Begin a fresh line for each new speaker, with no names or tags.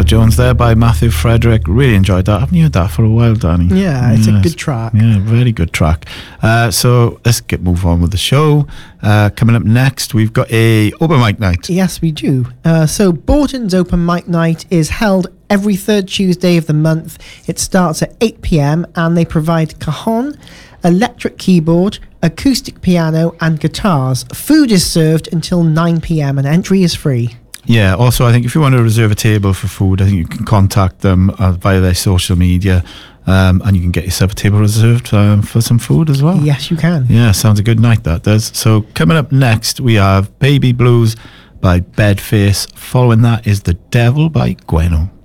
Jones there by Matthew Frederick. Really enjoyed that. I haven't heard that for a while, Danny.
Yeah, it's a good track.
Yeah, very good track. So let's move on with the show. Coming up next, we've got a open mic night.
Yes, we do. So Borton's open mic night is held every third Tuesday of the month. It starts at 8 p.m. and they provide cajon, electric keyboard, acoustic piano and guitars. Food is served until 9 p.m. and entry is free.
Yeah, also I think if you want to reserve a table for food, I think you can contact them via their social media, and you can get yourself a table reserved for some food as well.
Yes, you can.
Yeah, sounds a good night, that does. So coming up next, we have Baby Blues by Bedface. Following that is The Devil by Gueno.